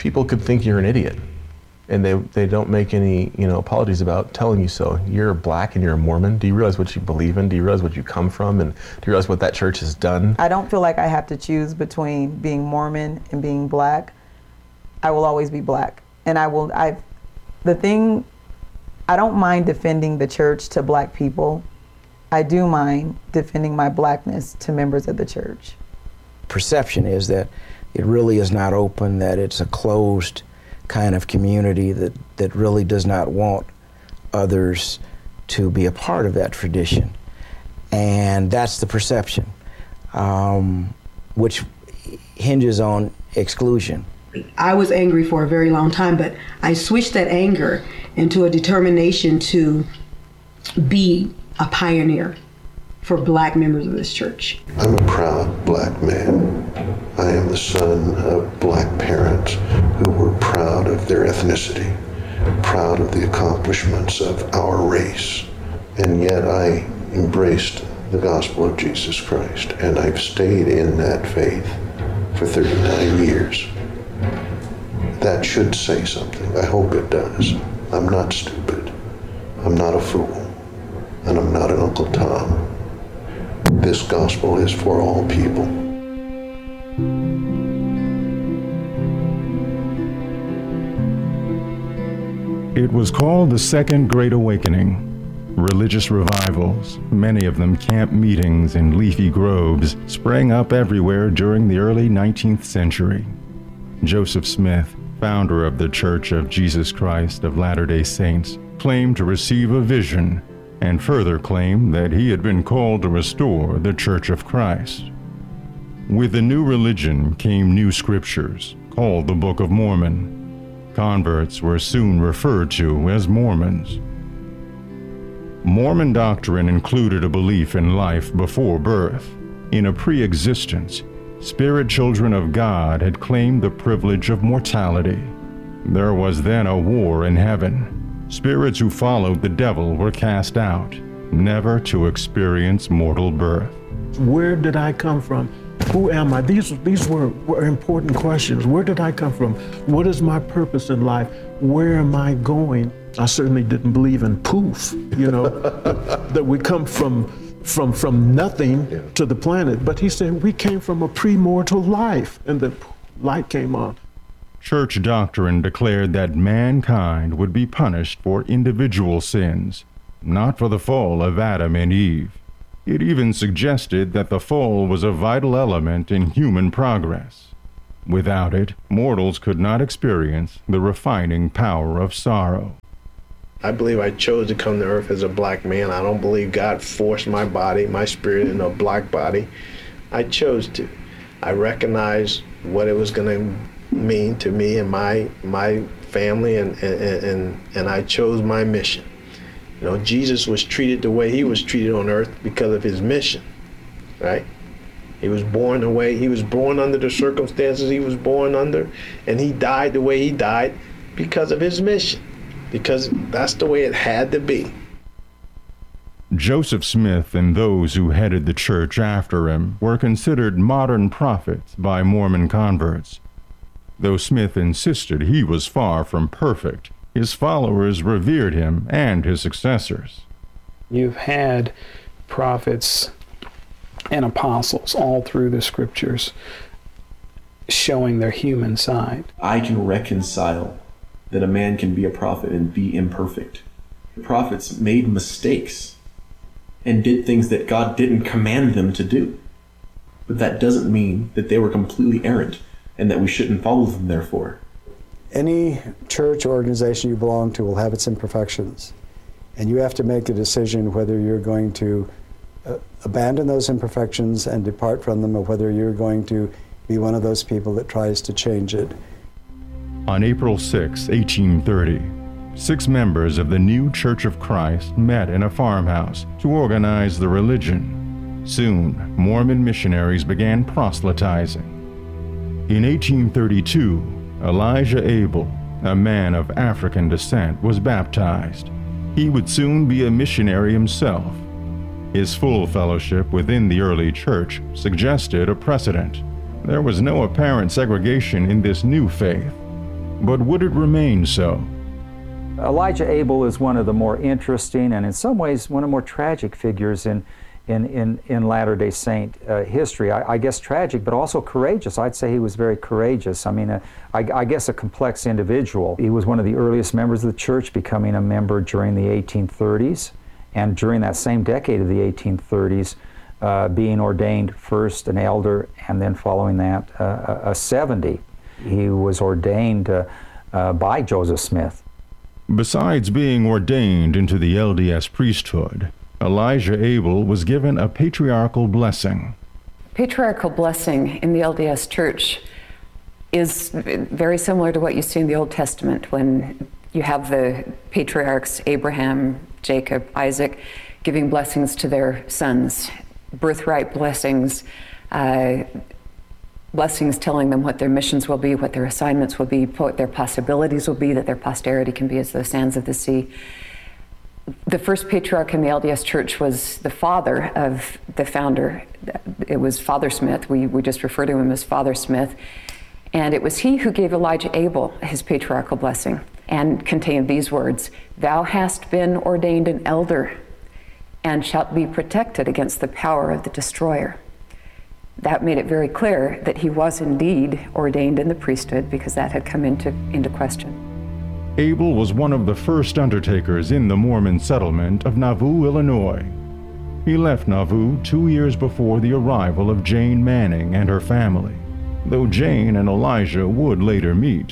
people could think you're an idiot. And they don't make any, apologies about telling you so. You're black and you're a Mormon. Do you realize what you believe in? Do you realize what you come from? And do you realize what that church has done? I don't feel like I have to choose between being Mormon and being black. I will always be black. And I don't mind defending the church to black people. I do mind defending my blackness to members of the church. Perception is that it really is not open, that it's a closed kind of community that really does not want others to be a part of that tradition. And that's the perception, which hinges on exclusion. I was angry for a very long time, but I switched that anger into a determination to be a pioneer for black members of this church. I'm a proud black man. I am the son of black parents who were proud of their ethnicity, proud of the accomplishments of our race, and yet I embraced the gospel of Jesus Christ, and I've stayed in that faith for 39 years. That should say something. I hope it does. I'm not stupid. I'm not a fool. And I'm not an Uncle Tom. This gospel is for all people. It was called the Second Great Awakening. Religious revivals, many of them camp meetings in leafy groves, sprang up everywhere during the early 19th century. Joseph Smith, founder of the Church of Jesus Christ of Latter-day Saints, claimed to receive a vision and further claimed that he had been called to restore the Church of Christ. With the new religion came new scriptures, called the Book of Mormon. Converts were soon referred to as Mormons. Mormon doctrine included a belief in life before birth. In a pre-existence, spirit children of God had claimed the privilege of mortality. There was then a war in heaven. Spirits who followed the devil were cast out, never to experience mortal birth. Where did I come from? Who am I? These were important questions. Where did I come from? What is my purpose in life? Where am I going? I certainly didn't believe in poof, that we come from nothing to the planet. But he said we came from a pre-mortal life, and then light came on. Church doctrine declared that mankind would be punished for individual sins, not for the fall of Adam and Eve. It even suggested that the fall was a vital element in human progress. Without it, mortals could not experience the refining power of sorrow. I believe I chose to come to earth as a black man. I don't believe God forced my body, my spirit in a black body. I chose to. I recognized what it was going to mean to me and my family, and I chose my mission. Jesus was treated the way he was treated on earth because of his mission, right? He was born under the circumstances he was born under, and he died the way he died because of his mission, because that's the way it had to be. Joseph Smith and those who headed the church after him were considered modern prophets by Mormon converts. Though Smith insisted he was far from perfect, his followers revered him and his successors. You've had prophets and apostles all through the scriptures showing their human side. I can reconcile that a man can be a prophet and be imperfect. The prophets made mistakes and did things that God didn't command them to do. But that doesn't mean that they were completely errant and that we shouldn't follow them therefore. Any church or organization you belong to will have its imperfections, and you have to make a decision whether you're going to abandon those imperfections and depart from them, or whether you're going to be one of those people that tries to change it. On April 6, 1830, 6 members of the new Church of Christ met in a farmhouse to organize the religion. Soon, Mormon missionaries began proselytizing. In 1832, Elijah Abel, a man of African descent, was baptized. He would soon be a missionary himself. His full fellowship within the early church suggested a precedent. There was no apparent segregation in this new faith. But would it remain so? Elijah Abel is one of the more interesting and in some ways one of the more tragic figures in Latter-day Saint history. I guess tragic, but also courageous. I'd say he was very courageous. I mean, I guess a complex individual. He was one of the earliest members of the church, becoming a member during the 1830s, and during that same decade of the 1830s, being ordained first an elder, and then following that a 70. He was ordained by Joseph Smith. Besides being ordained into the LDS priesthood, Elijah Abel was given a patriarchal blessing. Patriarchal blessing in the LDS Church is very similar to what you see in the Old Testament when you have the patriarchs Abraham, Jacob, Isaac giving blessings to their sons, birthright blessings, blessings telling them what their missions will be, what their assignments will be, what their possibilities will be, that their posterity can be as the sands of the sea. The first patriarch in the LDS Church was the father of the founder. It was Father Smith. We just refer to him as Father Smith. And it was he who gave Elijah Abel his patriarchal blessing and contained these words, "Thou hast been ordained an elder and shalt be protected against the power of the destroyer." That made it very clear that he was indeed ordained in the priesthood, because that had come into question. Abel was one of the first undertakers in the Mormon settlement of Nauvoo, Illinois. He left Nauvoo 2 years before the arrival of Jane Manning and her family, though Jane and Elijah would later meet.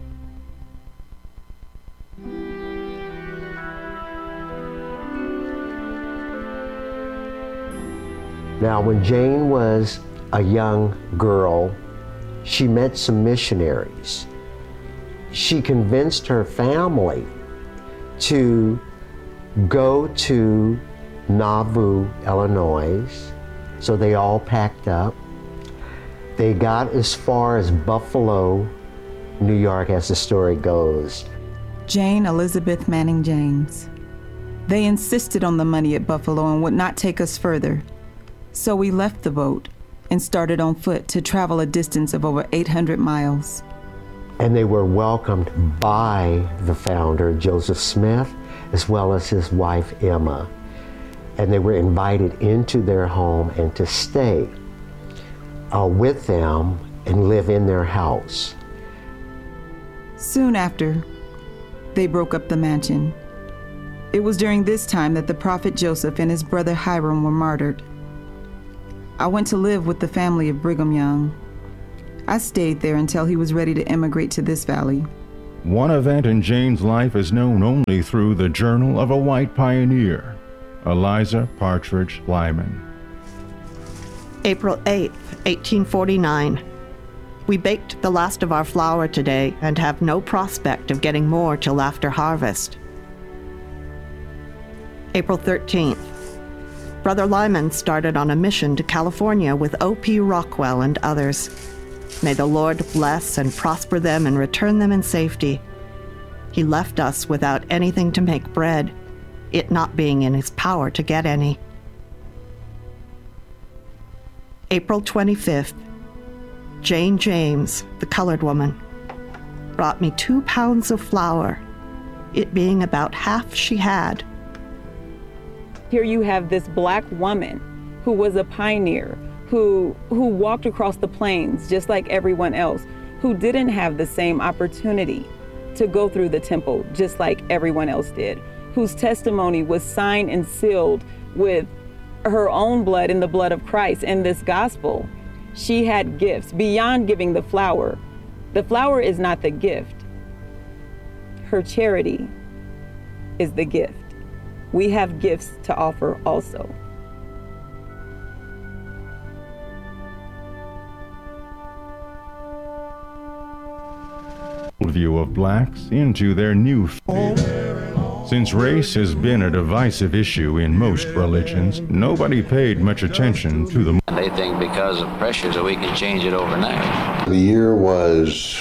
Now, when Jane was a young girl, she met some missionaries. She convinced her family to go to Nauvoo, Illinois. So they all packed up. They got as far as Buffalo, New York, as the story goes. Jane Elizabeth Manning James. They insisted on the money at Buffalo and would not take us further. So we left the boat and started on foot to travel a distance of over 800 miles. And they were welcomed by the founder, Joseph Smith, as well as his wife, Emma. And they were invited into their home and to stay with them and live in their house. Soon after, they broke up the mansion. It was during this time that the prophet Joseph and his brother Hiram were martyred. I went to live with the family of Brigham Young. I stayed there until he was ready to immigrate to this valley. One event in Jane's life is known only through the Journal of a White Pioneer, Eliza Partridge Lyman. April 8th, 1849. We baked the last of our flour today and have no prospect of getting more till after harvest. April 13th. Brother Lyman started on a mission to California with O.P. Rockwell and others. May the Lord bless and prosper them and return them in safety. He left us without anything to make bread, it not being in his power to get any. April 25th. Jane James, the colored woman, brought me 2 pounds of flour, it being about half she had. Here you have this black woman who was a pioneer, who walked across the plains just like everyone else, who didn't have the same opportunity to go through the temple just like everyone else did, whose testimony was signed and sealed with her own blood and the blood of Christ and this gospel. She had gifts beyond giving the flour. The flour is not the gift. Her charity is the gift. We have gifts to offer also. View of blacks into their new Since race has been a divisive issue in most religions, nobody paid much attention to the. They think because of pressures that we can change it overnight. The year was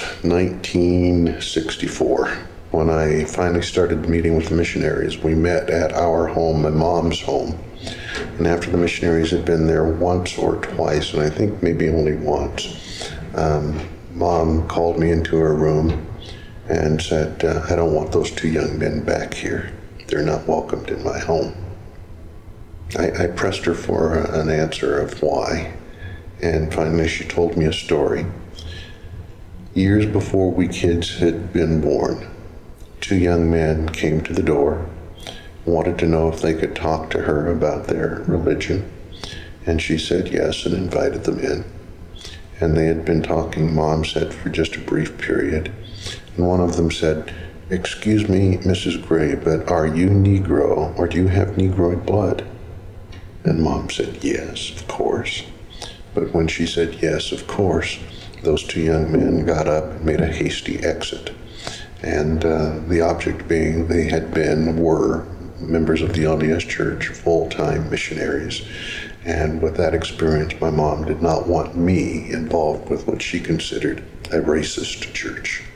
1964 when I finally started meeting with the missionaries. We met at our home, my mom's home. And after the missionaries had been there once or twice, and I think maybe only once, Mom called me into her room and said, I don't want those two young men back here. They're not welcomed in my home. I pressed her for an answer of why, and finally she told me a story. Years before we kids had been born, two young men came to the door, wanted to know if they could talk to her about their religion, and she said yes and invited them in. And they had been talking, Mom said, for just a brief period. And one of them said, excuse me, Mrs. Gray, but are you Negro, or do you have Negroid blood? And Mom said, yes, of course. But when she said yes, of course, those two young men got up and made a hasty exit. And the object being they were members of the LDS Church, full-time missionaries. And with that experience, my mom did not want me involved with what she considered a racist church.